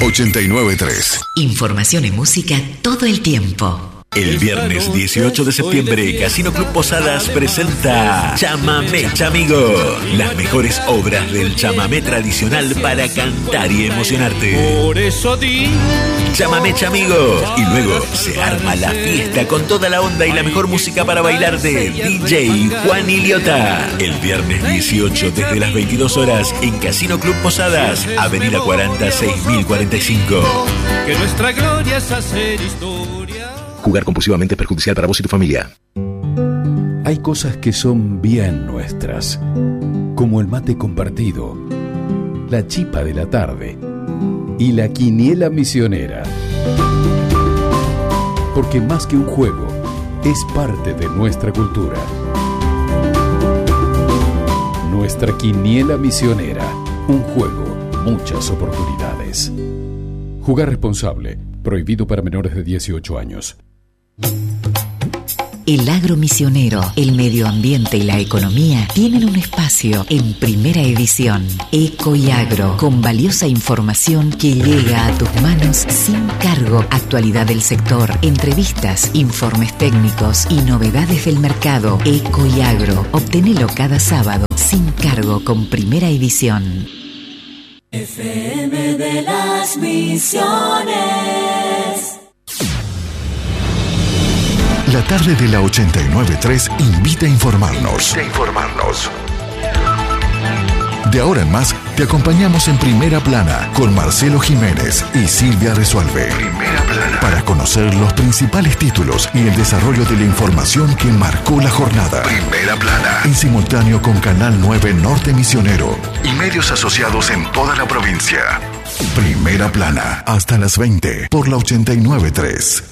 89.3. Información y música todo el tiempo. El viernes 18 de septiembre, Casino Club Posadas presenta Chamamé Chamigo. Las mejores obras del chamamé tradicional para cantar y emocionarte. Por eso di Chamamé Chamigo. Y luego se arma la fiesta con toda la onda y la mejor música para bailar de DJ Juan Iliota. El viernes 18 desde las 22 horas en Casino Club Posadas, Avenida 40 6045. que nuestra gloria es hacer historia. Jugar compulsivamente es perjudicial para vos y tu familia. Hay cosas que son bien nuestras, como el mate compartido, la chipa de la tarde y la quiniela misionera. Porque más que un juego, es parte de nuestra cultura. Nuestra quiniela misionera, un juego, muchas oportunidades. Jugar responsable, prohibido para menores de 18 años. El agro misionero, el medio ambiente y la economía tienen un espacio en Primera Edición. Eco y Agro, con valiosa información que llega a tus manos sin cargo. Actualidad del sector, entrevistas, informes técnicos y novedades del mercado. Eco y Agro, obtenelo cada sábado sin cargo con Primera Edición. FM de las Misiones. La tarde de la 89.3 invita a informarnos. De ahora en más, te acompañamos en Primera Plana con Marcelo Jiménez y Silvia Resuelve. Primera Plana. Para conocer los principales títulos y el desarrollo de la información que marcó la jornada. Primera Plana. En simultáneo con Canal 9 Norte Misionero y medios asociados en toda la provincia. Primera Plana. Hasta las 20 por la 89.3.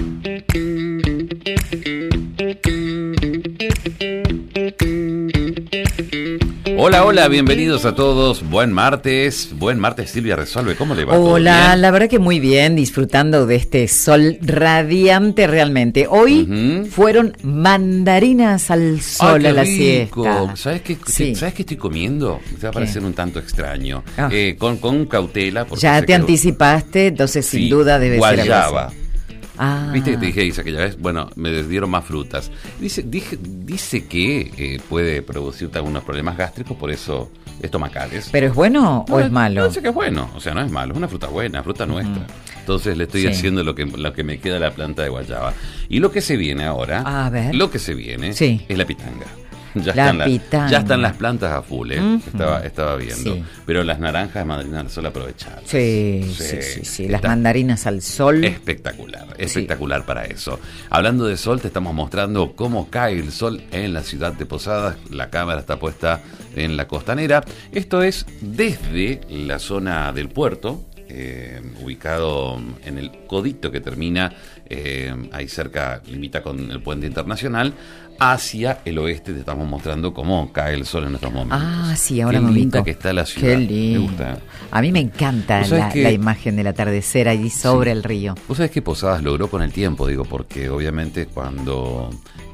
Hola, bienvenidos a todos. Buen martes, Silvia Resuelve. ¿Cómo le va? Hola, la verdad que muy bien, disfrutando de este sol radiante realmente. Hoy fueron mandarinas al sol a la siesta. ¿Sabes qué estoy comiendo? Te va a parecer un tanto extraño. Con cautela. Ya te anticipaste, entonces sin duda debe ser guayaba. ¿Viste que te Ah, dije Isa aquella vez? Bueno, me dieron más frutas. Dice que puede producirte algunos problemas gástricos, por eso estomacales. ¿pero es bueno o es malo? Dice que es bueno, o sea, no es malo, es una fruta buena, fruta nuestra. Entonces le estoy haciendo lo que me queda de la planta de guayaba. Y lo que se viene ahora, A ver. lo que se viene Sí. es la pitanga. La pitanga. Ya están las plantas a full, estaba viendo. Sí. Pero las naranjas de mandarinas al sol aprovechadas. Sí. Las Está mandarinas al sol. Espectacular para eso. Hablando de sol, te estamos mostrando cómo cae el sol en la ciudad de Posadas. La cámara está puesta en la costanera. Esto es desde la zona del puerto, ubicado en el codito que termina ahí cerca, limita con el puente internacional, hacia el oeste. Te estamos mostrando cómo cae el sol en estos momentos. Sí, ahora Qué me linda ubico. que está la ciudad. Qué lindo. Me gusta. A mí me encanta ¿Vos sabés la imagen del atardecer ahí sobre el río. Vos sabés que Posadas logró con el tiempo, porque obviamente cuando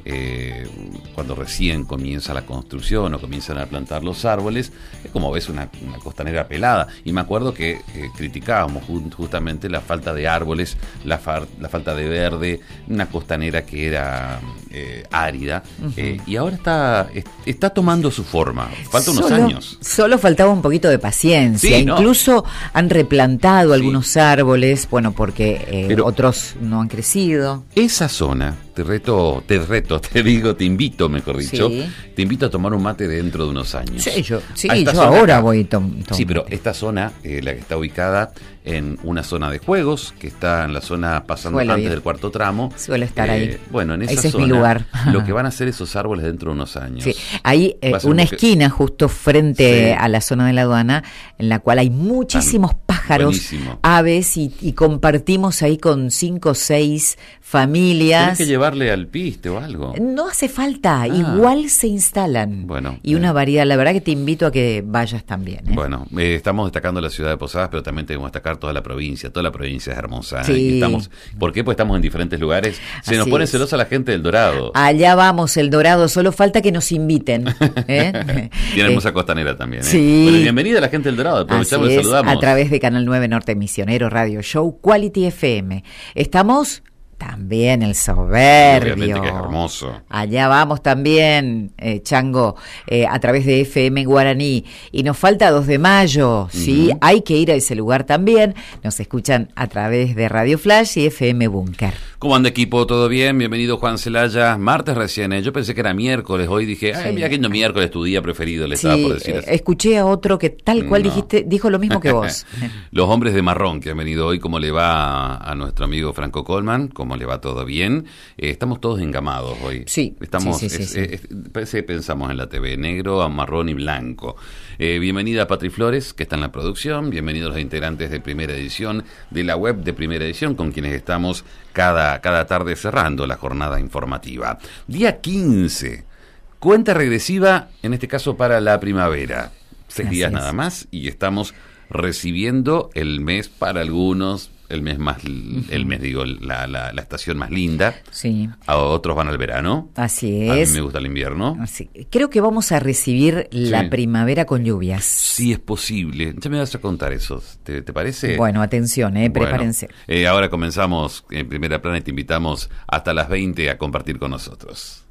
recién comienza la construcción o comienzan a plantar los árboles, es como ves una costanera pelada. Y me acuerdo que criticábamos justamente la falta de árboles, la falta de verde, una costanera que era árida, y ahora está tomando su forma. Falta unos años. Solo faltaba un poquito de paciencia. Sí, ¿no? Incluso han replantado algunos árboles, porque Pero otros no han crecido. esa zona, te invito, mejor dicho, te invito a tomar un mate dentro de unos años. Yo zona ahora acá. voy Sí, pero esta zona, la que está ubicada en una zona de juegos, que está en la zona pasando antes del cuarto tramo. Suele estar ahí. Bueno, en esa Ese zona, es mi lugar. lo que van a hacer esos árboles dentro de unos años. Sí, hay una esquina justo frente a la zona de la aduana, en la cual hay muchísimos pájaros, buenísimo. aves, y compartimos ahí con 5 o 6 familias. Tienes que llevarle alpiste o algo. No hace falta, igual se instalan. Bueno, y una variedad, la verdad que te invito a que vayas también. Bueno, estamos destacando la ciudad de Posadas, pero también tenemos que destacar toda la provincia es hermosa. Sí. ¿Por qué? Pues estamos en diferentes lugares. Se nos Así pone es. celosa la gente del Dorado. Allá vamos, el Dorado, solo falta que nos inviten. Tiene hermosa costanera también. Sí. Bueno, bienvenida a la gente del Dorado, aprovechamos y Así es, saludamos. a través de Canal Canal 9 Norte Misionero Radio Show, Quality FM. Estamos también el Soberbio. Obviamente que es hermoso. Allá vamos también, Chango, a través de FM Guaraní. Y nos falta 2 de mayo, ¿sí? Hay que ir a ese lugar también. Nos escuchan a través de Radio Flash y FM Búnker. ¿Cómo anda, equipo? ¿Todo bien? Bienvenido, Juan Celaya. Martes recién, Yo pensé que era miércoles. Hoy dije, ay, mira que no miércoles, tu día preferido, le estaba por decir así. Escuché a otro que tal cual dijo lo mismo que vos. Los hombres de marrón que han venido hoy. ¿Cómo le va a nuestro amigo Franco Colman? ¿Cómo le va? ¿Todo bien? Estamos todos engamados hoy. Sí. Estamos, parece que pensamos en la TV, negro, marrón y blanco. Bienvenida a Patri Flores, que está en la producción. Bienvenidos los integrantes de Primera Edición, de la web de Primera Edición, con quienes estamos cada tarde cerrando la jornada informativa. Día 15, cuenta regresiva, en este caso para la primavera. 6 días nada más y estamos recibiendo el mes para algunos, el mes más, la estación más linda. Sí. A otros van al verano. Así es. A mí es. me gusta el invierno. Así. Creo que vamos a recibir la primavera con lluvias. Sí, es posible. Ya me vas a contar eso. ¿Te parece? Bueno, atención, prepárense. Ahora comenzamos en Primera Plana y te invitamos hasta las 20 a compartir con nosotros.